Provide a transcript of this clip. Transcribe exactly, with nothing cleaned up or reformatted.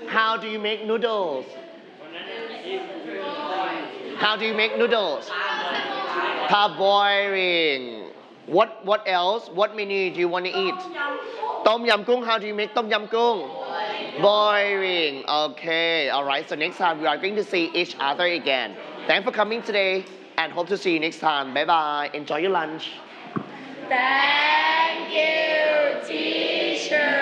How do you make noodles? How do you make noodles? Parboiling. What what else? What menu do you want to eat? Tom yum kung. How do you make tom yum kung? Boiling. Okay. All right. So next time we are going to see each other again. Thanks for coming today, and hope to see you next time. Bye bye. Enjoy your lunch. Thank you